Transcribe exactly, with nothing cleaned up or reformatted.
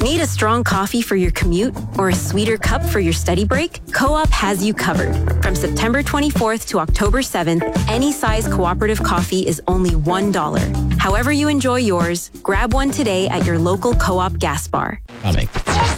Need a strong coffee for your commute or a sweeter cup for your study break? Co-op has you covered. From September twenty-fourth to October seventh, any size cooperative coffee is only one dollar. However you enjoy yours, grab one today at your local Co-op gas bar. Coming.